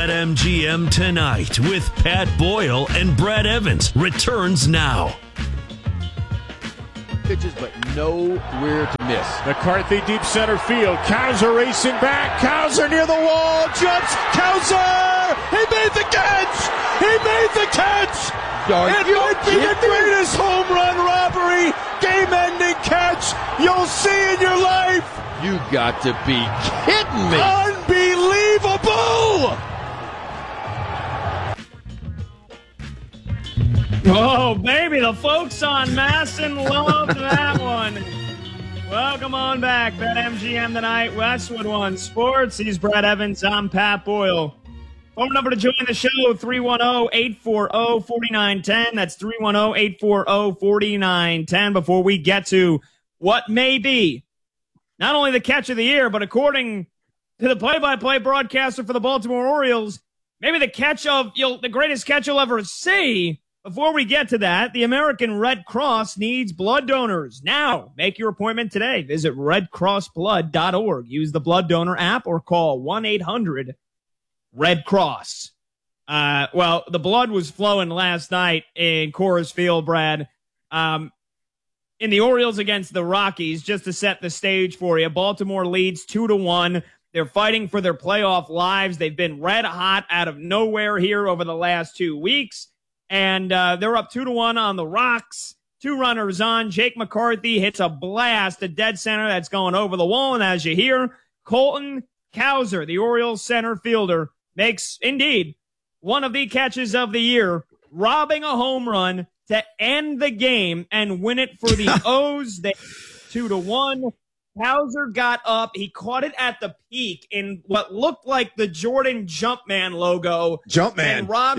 BetMGM Tonight with Pat Boyle and Brad Evans returns now. Pitches, but nowhere to miss. McCarthy deep center field. Cowser racing back. Cowser near the wall. Jumps. Cowser! He made the catch! He made the catch! It might be the greatest home run robbery, game-ending catch you'll see in your life! You got to be kidding me! Unbelievable! Oh, baby, the folks on Masson loved that one. Welcome on back, BetMGM Tonight, Westwood One Sports. He's Brad Evans. I'm Pat Boyle. Phone number to join the show, 310-840-4910. That's 310-840-4910. Before we get to what may be not only the catch of the year, but according to the play-by-play broadcaster for the Baltimore Orioles, maybe the catch of the greatest catch you'll ever see. Before we get to that, the American Red Cross needs blood donors. Now, make your appointment today. Visit redcrossblood.org. Use the blood donor app or call 1-800-RED Cross. Well, the blood was flowing last night in Coors Field, Brad. In the Orioles against the Rockies, just to set the stage for you, Baltimore leads 2-1. They're fighting for their playoff lives. They've been red hot out of nowhere here over the last 2 weeks. And they're up 2-1 on the Rocks. 2 runners on. Jake McCarthy hits a blast, a dead center that's going over the wall. And as you hear, Colton Cowser, the Orioles center fielder, makes, indeed, one of the catches of the year, robbing a home run to end the game and win it for the O's. They 2-1. Cowser got up. He caught it at the peak in what looked like the Jordan Jumpman logo. Jumpman. And Rob's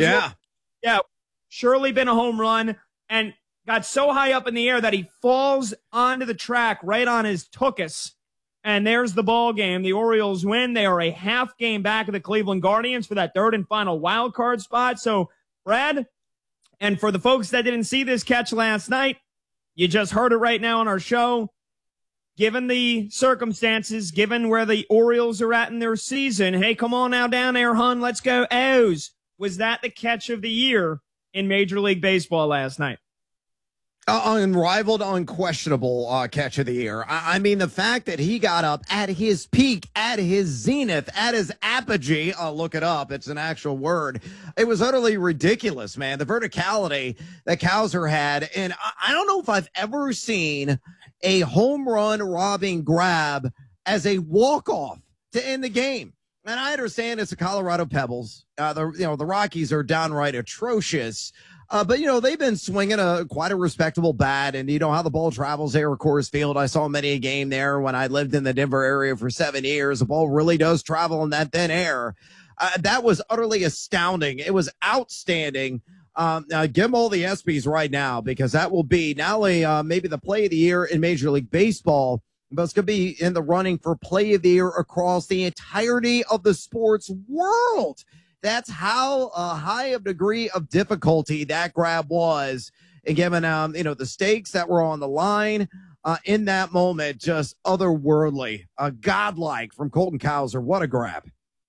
surely been a home run, and got so high up in the air that he falls onto the track right on his tuchus. And there's the ball game. The Orioles win. They are a half game back of the Cleveland Guardians for that third and final wild card spot. So, Brad, and for the folks that didn't see this catch last night, you just heard it right now on our show. Given the circumstances, given where the Orioles are at in their season, hey, come on now down there, hun. Let's go O's. Was that the catch of the year in Major League Baseball last night? Unrivaled, unquestionable catch of the year. I mean, the fact that he got up at his peak, at his zenith, at his apogee, look it up, it's an actual word. It was utterly ridiculous, man. The verticality that Cowser had. And I don't know if I've ever seen a home run robbing grab as a walk-off to end the game. And I understand it's the Colorado Pebbles. The Rockies are downright atrocious. But, they've been swinging quite a respectable bat. And you know how the ball travels there at Coors Field. I saw many a game there when I lived in the Denver area for 7 years. The ball really does travel in that thin air. That was utterly astounding. It was outstanding. Now give them all the ESPYs right now, because that will be not only maybe the play of the year in Major League Baseball, but it's going to be in the running for play of the year across the entirety of the sports world. That's how high of degree of difficulty that grab was. And given, the stakes that were on the line in that moment, just otherworldly, godlike from Colton Cowser. What a grab.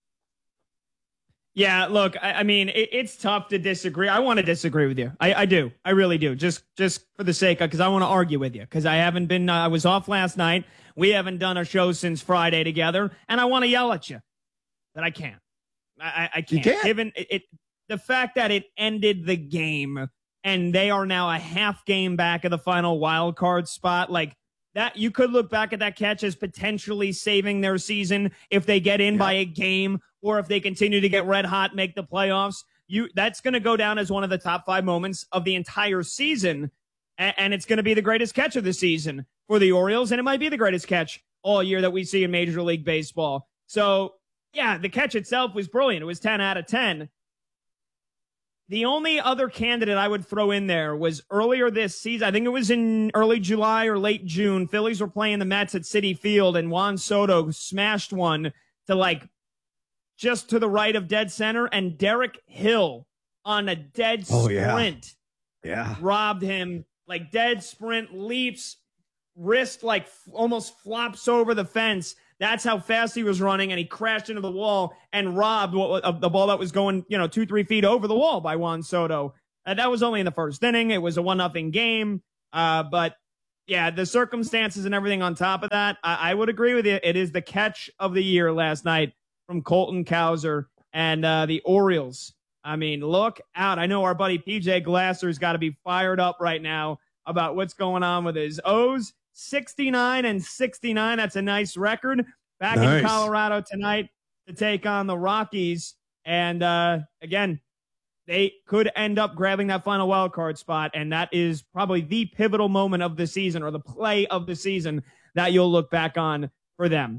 Yeah, look, I mean, it's tough to disagree. I want to disagree with you. I do. I really do. Just for the sake of, because I want to argue with you, because I haven't been, I was off last night. We haven't done a show since Friday together, and I want to yell at you. But I can't. I can't. You can't. Given the fact that it ended the game, and they are now a half game back of the final wild card spot, like that, you could look back at that catch as potentially saving their season if they get in by a game, or if they continue to get red hot, make the playoffs. That's going to go down as one of the top 5 moments of the entire season, and it's going to be the greatest catch of the season for the Orioles, and it might be the greatest catch all year that we see in Major League Baseball. So, yeah, the catch itself was brilliant. It was 10 out of 10. The only other candidate I would throw in there was earlier this season. I think it was in early July or late June. Phillies were playing the Mets at Citi Field, and Juan Soto smashed one to just to the right of dead center, and Derek Hill on a dead sprint robbed him. Dead sprint, leaps, wrist almost flops over the fence. That's how fast he was running, and he crashed into the wall and robbed the ball that was going, 2-3 feet over the wall by Juan Soto. That was only in the first inning. It was a 1-0 game. But yeah, the circumstances and everything on top of that, I would agree with you. It is the catch of the year last night from Colton Cowser and the Orioles. I mean, look out. I know our buddy PJ Glasser's got to be fired up right now about what's going on with his O's. 69-69. That's a nice record. Back in Colorado tonight to take on the Rockies. And again, they could end up grabbing that final wild card spot, and that is probably the pivotal moment of the season, or the play of the season, that you'll look back on for them.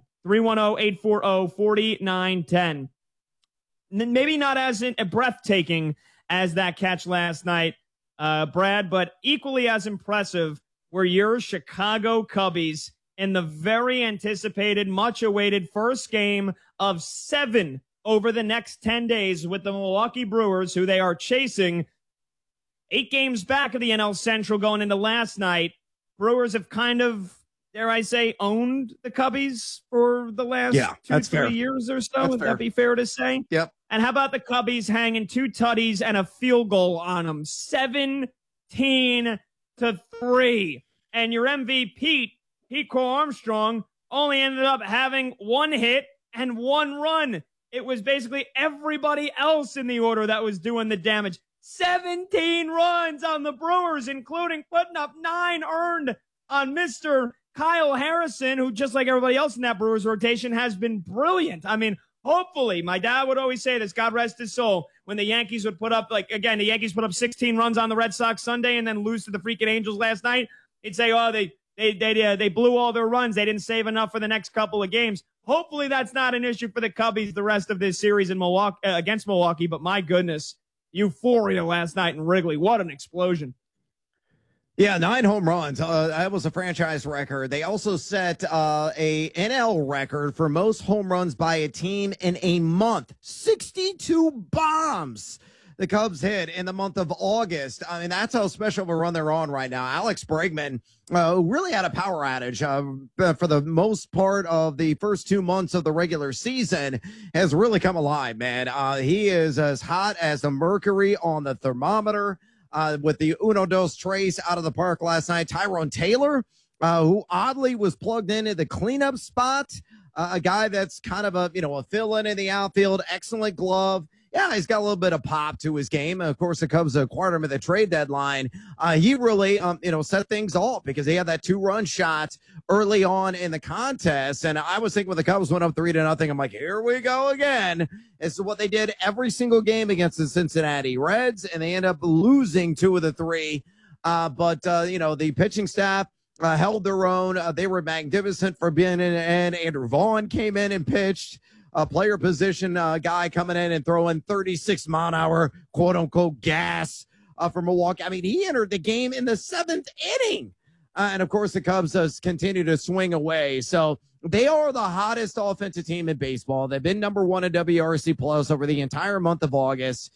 310-840-4910. Maybe not as breathtaking as that catch last night, Brad, but equally as impressive were your Chicago Cubbies in the very anticipated, much-awaited first game of 7 over the next 10 days with the Milwaukee Brewers, who they are chasing 8 games back of the NL Central going into last night. Brewers have kind of, dare I say, owned the Cubbies for the last 2-3 years or so. Would that be fair to say? Yep. And how about the Cubbies hanging 2 tutties and a field goal on them? 17-3. And your MVP, Pete Crow Armstrong, only ended up having 1 hit and 1 run. It was basically everybody else in the order that was doing the damage. 17 runs on the Brewers, including putting up 9 earned on Mr. Kyle Harrison, who, just like everybody else in that Brewers rotation, has been brilliant. I mean, hopefully, my dad would always say this, God rest his soul, when the Yankees would put up, the Yankees put up 16 runs on the Red Sox Sunday and then lose to the freaking Angels last night. He'd say, oh, they blew all their runs. They didn't save enough for the next couple of games. Hopefully that's not an issue for the Cubbies the rest of this series in Milwaukee against Milwaukee. But my goodness, euphoria last night in Wrigley. What an explosion. Yeah, 9 home runs. That was a franchise record. They also set a NL record for most home runs by a team in a month. 62 bombs the Cubs hit in the month of August. I mean, that's how special of a run they're on right now. Alex Bregman really had a power outage for the most part of the first 2 months of the regular season, has really come alive, man. He is as hot as the mercury on the thermometer with the Uno Dos Tres out of the park last night. Tyrone Taylor, who oddly was plugged into the cleanup spot, a guy that's kind of a fill-in in the outfield, excellent glove. Yeah, he's got a little bit of pop to his game. Of course, the Cubs acquired him at the trade deadline. He really, set things off because he had that 2-run shot early on in the contest. And I was thinking when the Cubs went up 3-0, I'm like, here we go again. It's what they did every single game against the Cincinnati Reds, and they end up losing 2 of the 3. But the pitching staff held their own. They were magnificent for being in, and Andrew Vaughn came in and pitched. A player position guy coming in and throwing 36-mile-an-hour, quote-unquote, gas for Milwaukee. I mean, he entered the game in the 7th inning. And, of course, the Cubs continue to swing away. So they are the hottest offensive team in baseball. They've been number 1 in WRC Plus over the entire month of August.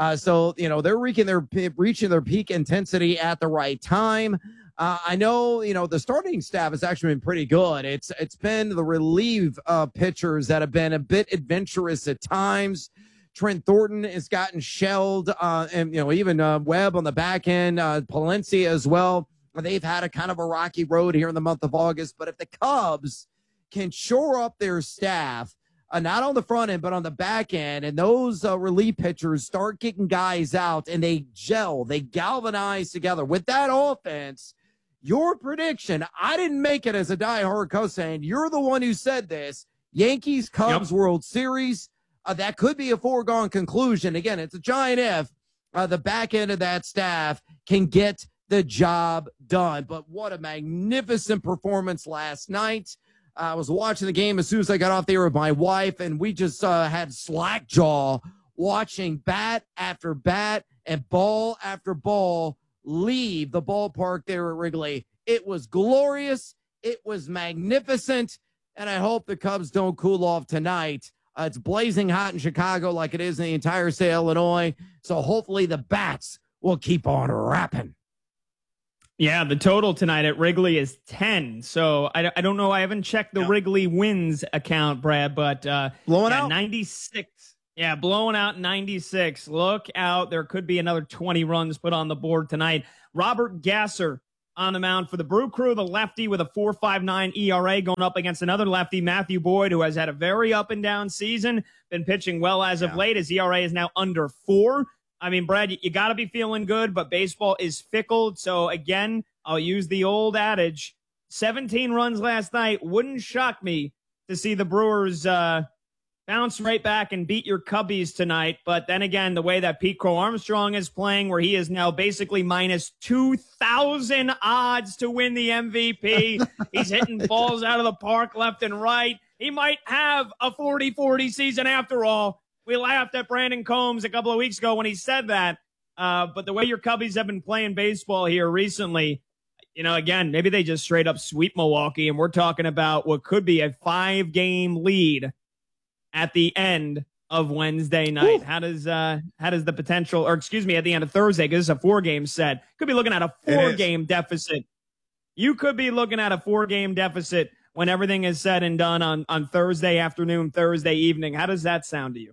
So they're reaching their peak intensity at the right time. I know, the starting staff has actually been pretty good. It's been the relief pitchers that have been a bit adventurous at times. Trent Thornton has gotten shelled, and, even Webb on the back end, Palencia as well. They've had a kind of a rocky road here in the month of August. But if the Cubs can shore up their staff, not on the front end, but on the back end, and those relief pitchers start kicking guys out and they gel, they galvanize together with that offense, your prediction, I didn't make it as a diehard Cubs fan. You're the one who said this. Yankees, Cubs, World Series. That could be a foregone conclusion. Again, it's a giant if the back end of that staff can get the job done. But what a magnificent performance last night. I was watching the game as soon as I got off there with my wife, and we just had slack jaw watching bat after bat and ball after ball leave the ballpark there at Wrigley. It was glorious. It was magnificent. And I hope the Cubs don't cool off tonight. It's blazing hot in Chicago like it is in the entire state of Illinois. So hopefully the bats will keep on rapping. Yeah, the total tonight at Wrigley is 10. So I don't know. I haven't checked the Wrigley wins account, Brad, but blowing out 96. Yeah, blowing out 96. Look out. There could be another 20 runs put on the board tonight. Robert Gasser on the mound for the Brew Crew, the lefty with a 4.59 ERA going up against another lefty, Matthew Boyd, who has had a very up and down season, been pitching well as of late. His ERA is now under 4. I mean, Brad, you got to be feeling good, but baseball is fickle. So again, I'll use the old adage, 17 runs last night. Wouldn't shock me to see the Brewers bounce right back and beat your Cubbies tonight. But then again, the way that Pete Crow Armstrong is playing, where he is now basically minus 2,000 odds to win the MVP. He's hitting balls out of the park left and right. He might have a 40-40 season after all. We laughed at Brandon Combs a couple of weeks ago when he said that. But the way your Cubbies have been playing baseball here recently, again, maybe they just straight up sweep Milwaukee, and we're talking about what could be a 5-game lead at the end of Wednesday night. Ooh. How does the potential, at the end of Thursday, because it's a 4-game set, could be looking at a 4-game deficit. You could be looking at a 4-game deficit when everything is said and done on Thursday afternoon, Thursday evening. How does that sound to you?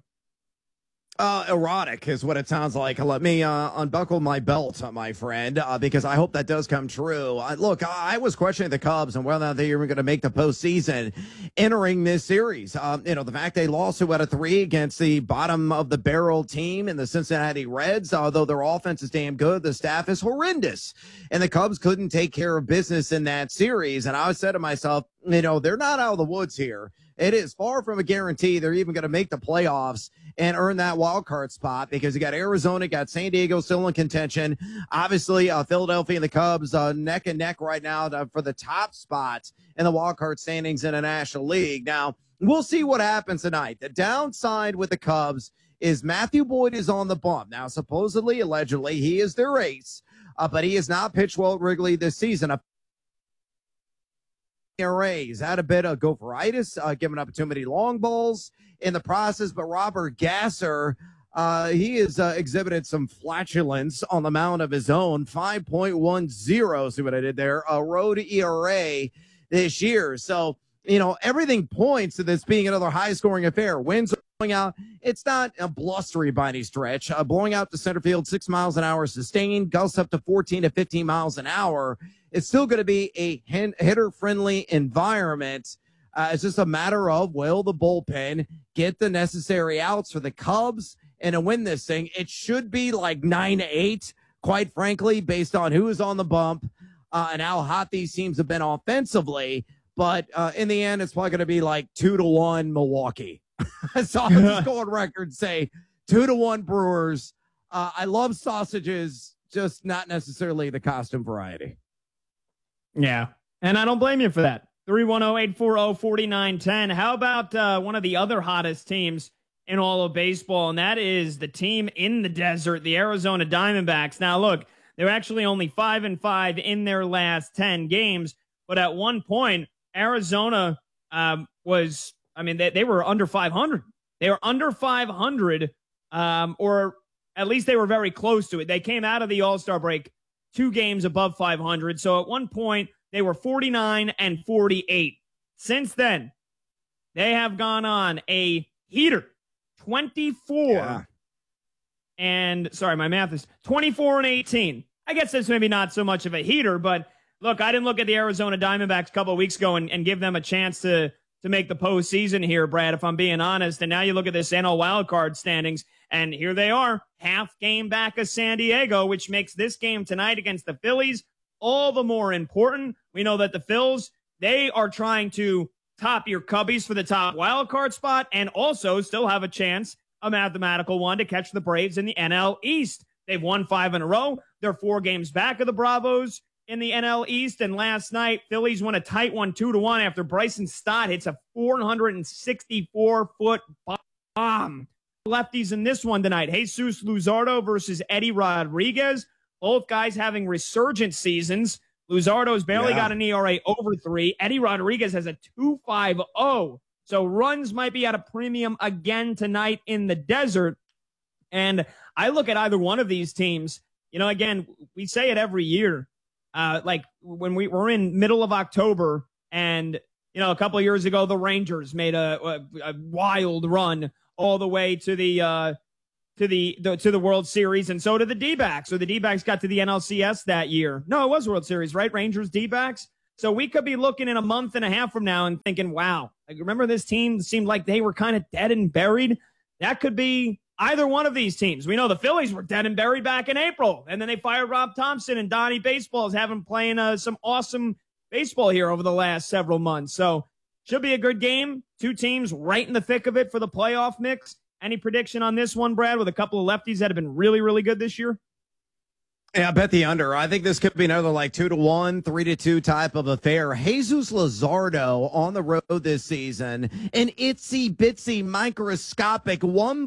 Erotic is what it sounds like. Let me unbuckle my belt, my friend, because I hope that does come true. Look, I was questioning the Cubs and whether they were going to make the postseason entering this series. The fact they lost 2 out of 3 against the bottom of the barrel team in the Cincinnati Reds, although their offense is damn good, the staff is horrendous. And the Cubs couldn't take care of business in that series. And I said to myself, they're not out of the woods here. It is far from a guarantee they're even going to make the playoffs and earn that wild card spot, because you got Arizona, got San Diego still in contention. Obviously, Philadelphia and the Cubs neck and neck right now for the top spot in the wild card standings in the National League. Now, we'll see what happens tonight. The downside with the Cubs is Matthew Boyd is on the bump. Now, supposedly, allegedly, he is their ace, but he has not pitched well at Wrigley this season. He's had a bit of gopheritis, giving up too many long balls in the process. But Robert Gasser, he has exhibited some flatulence on the mound of his own. 5.10, see what I did there, a road ERA this year. So, everything points to this being another high-scoring affair. Winds are blowing out. It's not a blustery by any stretch. Blowing out to center field, 6 miles an hour sustained, gusts up to 14 to 15 miles an hour. It's still going to be a hitter-friendly environment. It's just a matter of, will the bullpen get the necessary outs for the Cubs and to win this thing? It should be like 9-8, quite frankly, based on who is on the bump and how hot these teams have been offensively. But in the end, it's probably going to be like 2-1 Milwaukee. So I'll just go on record and say 2-1 Brewers. I love sausages, just not necessarily the costume variety. Yeah, and I don't blame you for that. 310-840-4910. How about one of the other hottest teams in all of baseball, and that is the team in the desert, the Arizona Diamondbacks. Now, look, they're actually only 5-5 in their last 10 games, but at one point, Arizona they were under 500. They were under 500, or at least they were very close to it. They came out of the All-Star break 2 games above 500. So at one point, they were 49-48. Since then, they have gone on a heater, 24. And sorry, my math is 24-18. I guess that's maybe not so much of a heater, but look, I didn't look at the Arizona Diamondbacks a couple of weeks ago and give them a chance to make the postseason here, Brad, if I'm being honest. And now you look at this NL wildcard standings, and here they are, half game back of San Diego, which makes this game tonight against the Phillies all the more important. We know that the Phils, they are trying to top your Cubbies for the top wildcard spot and also still have a chance, a mathematical one, to catch the Braves in the NL East. They've won 5 in a row. They're 4 games back of the Bravos in the NL East. And last night, Phillies won a tight one, 2-1, after Bryson Stott hits a 464-foot bomb. Lefties in this one tonight. Jesus Luzardo versus Eddie Rodriguez. Both guys having resurgent seasons. Luzardo's barely got an ERA over 3. Eddie Rodriguez has a 2.50. So runs might be at a premium again tonight in the desert. And I look at either one of these teams. Again, we say it every year. like when we were in middle of October, and a couple of years ago, the Rangers made a wild run all the way to the World Series, and so did the D-backs. So the D-backs got to the NLCS that year. No, it was World Series, right? Rangers, D-backs. So we could be looking in a month and a half from now and thinking, wow, like, remember this team seemed like they were kind of dead and buried? That could be either one of these teams. We know the Phillies were dead and buried back in April, and then they fired Rob Thompson, and Donnie Baseball is having playing some awesome baseball here over the last several months. So should be a good game. Two teams right in the thick of it for the playoff mix. Any prediction on this one, Brad, with a couple of lefties that have been really, really good this year? Yeah, I bet the under. I think this could be another like 2-1, 3-2 type of affair. Jesus Luzardo on the road this season, an itsy bitsy microscopic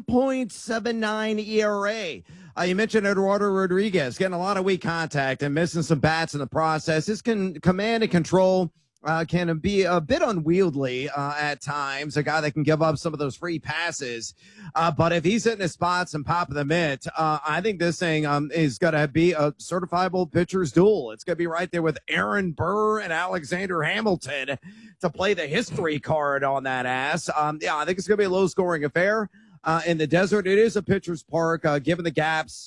1.79 ERA. You mentioned Eduardo Rodriguez getting a lot of weak contact and missing some bats in the process. His command and control can be a bit unwieldy at times, a guy that can give up some of those free passes. But if he's hitting his spots and popping the mitt, I think this thing is going to be a certifiable pitcher's duel. It's going to be right there with Aaron Burr and Alexander Hamilton to play the history card on that ass. Yeah, I think it's going to be a low-scoring affair. In the desert, it is a pitcher's park, given the gaps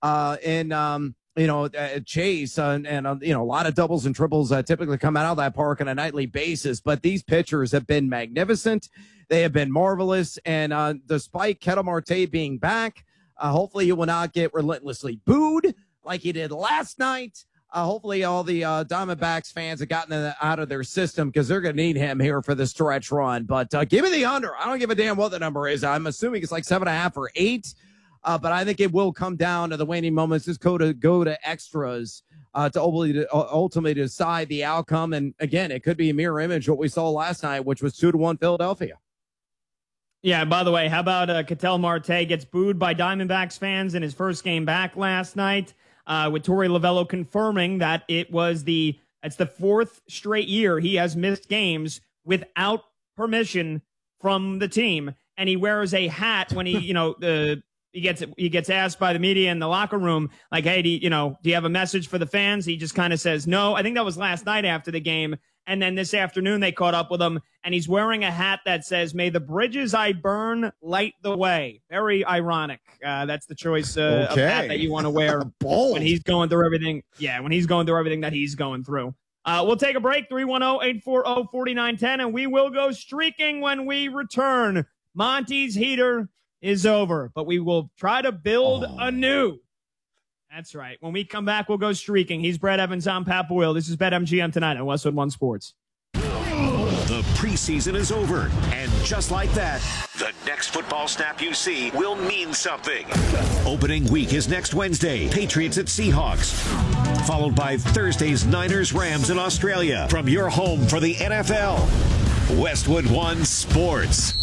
in Chase and a lot of doubles and triples typically come out of that park on a nightly basis. But these pitchers have been magnificent. They have been marvelous. And despite Ketel Marte being back, hopefully he will not get relentlessly booed like he did last night. Hopefully all the Diamondbacks fans have gotten it out of their system because they're going to need him here for the stretch run. But give me the under. I don't give a damn what the number is. I'm assuming it's like 7.5 or 8. But I think it will come down to the waning moments. Just go to extras to ultimately decide the outcome. And again, it could be a mirror image of what we saw last night, which was 2-1 Philadelphia. Yeah, by the way, how about Ketel Marte gets booed by Diamondbacks fans in his first game back last night, with Torey Lovullo confirming that it's the 4th straight year he has missed games without permission from the team. And he wears a hat when he, he gets asked by the media in the locker room, like, hey, do you have a message for the fans? He just kind of says no. I think that was last night after the game. And then this afternoon they caught up with him, and he's wearing a hat that says, may the bridges I burn light the way. Very ironic. That's the choice of hat that you want to wear when he's going through everything. Yeah, when he's going through everything that he's going through. We'll take a break, 310-840-4910, and we will go streaking when we return. Monty's heater is over, but we will try to build anew. That's right. When we come back, we'll go streaking. He's Brad Evans. I'm Pat Boyle. This is BetMGM tonight on Westwood One Sports. The preseason is over, and just like that, the next football snap you see will mean something. Opening week is next Wednesday, Patriots at Seahawks, followed by Thursday's Niners-Rams in Australia. From your home for the NFL, Westwood One Sports.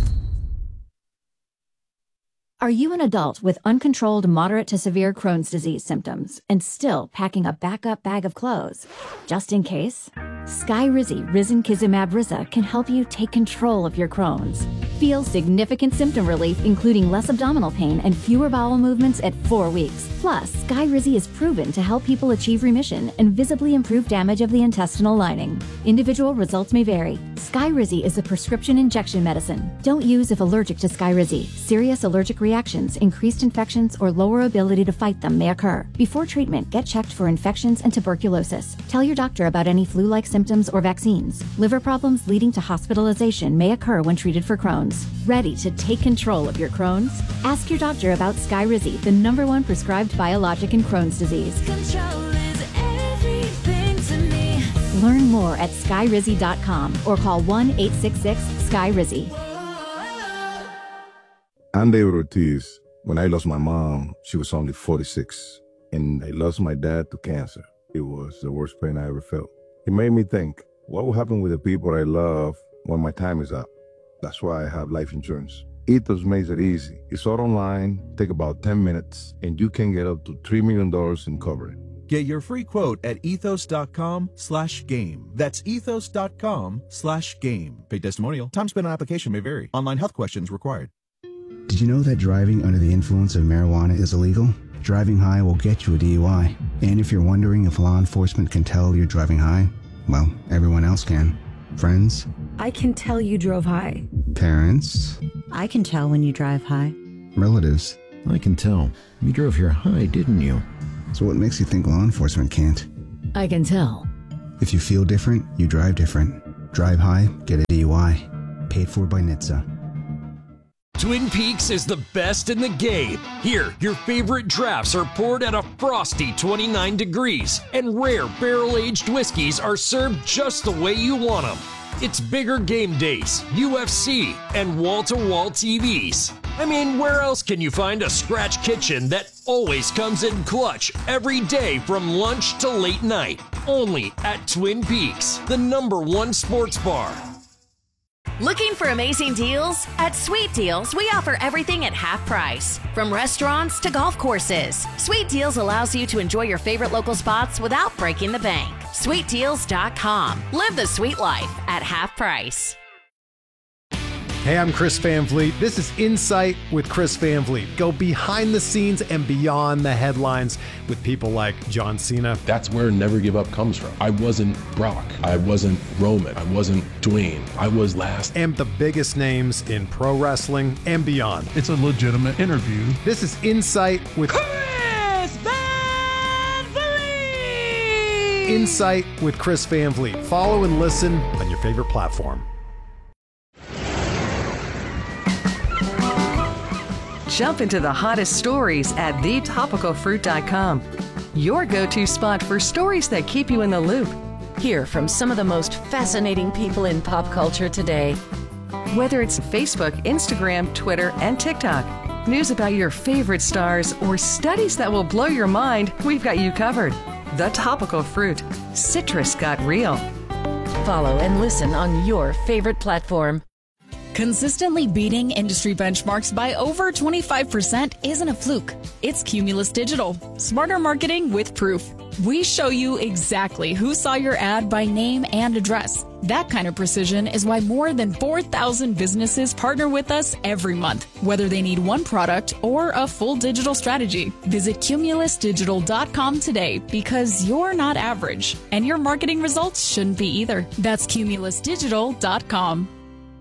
Are you an adult with uncontrolled moderate to severe Crohn's disease symptoms and still packing a backup bag of clothes? Just in case, Skyrizi Risankizumab Riza can help you take control of your Crohn's. Feel significant symptom relief, including less abdominal pain and fewer bowel movements at 4 weeks. Plus, Skyrizi is proven to help people achieve remission and visibly improve damage of the intestinal lining. Individual results may vary. Skyrizi is a prescription injection medicine. Don't use if allergic to Skyrizi. Serious allergic reactions, increased infections, or lower ability to fight them may occur. Before treatment, get checked for infections and tuberculosis. Tell your doctor about any flu-like symptoms or vaccines. Liver problems leading to hospitalization may occur when treated for Crohn's. Ready to take control of your Crohn's? Ask your doctor about Skyrizi, the #1 prescribed biologic in Crohn's disease. Control is everything to me. Learn more at skyrizi.com or call 1-866-SKYRIZI. I'm David Ortiz. When I lost my mom, she was only 46, and I lost my dad to cancer. It was the worst pain I ever felt. It made me think, what will happen with the people I love when my time is up? That's why I have life insurance. Ethos makes it easy. It's all online, take about 10 minutes, and you can get up to $3 million in coverage. Get your free quote at ethos.com/game. That's ethos.com/game. Paid testimonial. Time spent on application may vary. Online health questions required. Did you know that driving under the influence of marijuana is illegal? driving high will get you a DUI. And if you're wondering if law enforcement can tell you're driving high, well, everyone else can. Friends? I can tell you drove high. Parents? I can tell when you drive high. Relatives? I can tell. You drove here high, didn't you? So what makes you think law enforcement can't? I can tell. If you feel different, you drive different. Drive high, get a DUI. Paid for by NHTSA. Twin Peaks is the best in the game. Here, your favorite drafts are poured at a frosty 29 degrees, and rare barrel-aged whiskeys are served just the way you want them. It's bigger game days, UFC, and wall-to-wall TVs. I mean, where else can you find a scratch kitchen that always comes in clutch every day from lunch to late night? Only at Twin Peaks, the #1 sports bar. Looking for amazing deals? At Sweet Deals, we offer everything at half price. From restaurants to golf courses, Sweet Deals allows you to enjoy your favorite local spots without breaking the bank. SweetDeals.com. Live the sweet life at half price. Hey, I'm Chris Van Vliet. This is Insight with Chris Van Vliet. Go behind the scenes and beyond the headlines with people like John Cena. That's where Never Give Up comes from. I wasn't Brock. I wasn't Roman. I wasn't Dwayne. I was last. And the biggest names in pro wrestling and beyond. It's a legitimate interview. This is Insight with Chris Van Vliet! Insight with Chris Van Vliet. Follow and listen on your favorite platform. Jump into the hottest stories at thetopicalfruit.com. Your go-to spot for stories that keep you in the loop. Hear from some of the most fascinating people in pop culture today. Whether it's Facebook, Instagram, Twitter, and TikTok, news about your favorite stars, or studies that will blow your mind, we've got you covered. The Topical Fruit. Citrus got real. Follow and listen on your favorite platform. Consistently beating industry benchmarks by over 25% isn't a fluke. It's Cumulus Digital. Smarter marketing with proof. We show you exactly who saw your ad by name and address. That kind of precision is why more than 4,000 businesses partner with us every month, whether they need one product or a full digital strategy. Visit cumulusdigital.com today because you're not average, and your marketing results shouldn't be either. That's cumulusdigital.com.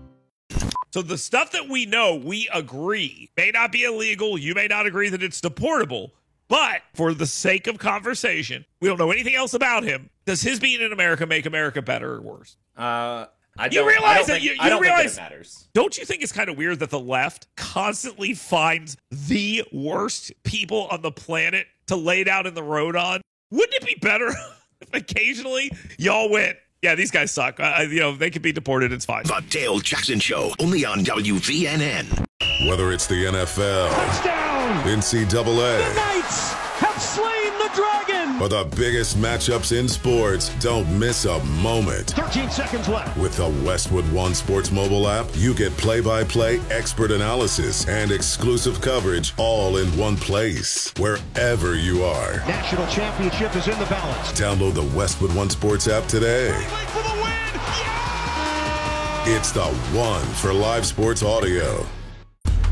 So the stuff that we know, we agree, may not be illegal. You may not agree that it's deportable. But for the sake of conversation, we don't know anything else about him. Does his being in America make America better or worse? I don't think it matters. Don't you think it's kind of weird that the left constantly finds the worst people on the planet to lay down in the road on? Wouldn't it be better if occasionally y'all went, yeah, these guys suck. They could be deported. It's fine. The Dale Jackson Show, only on WVNN. Whether it's the NFL, touchdown, NCAA, the Knights have slain the dragon, or the biggest matchups in sports, don't miss a moment. 13 seconds left. With the Westwood One Sports mobile app, you get play-by-play expert analysis and exclusive coverage all in one place, wherever you are. National championship is in the balance. Download the Westwood One Sports app today. For the win. It's the one for live sports audio.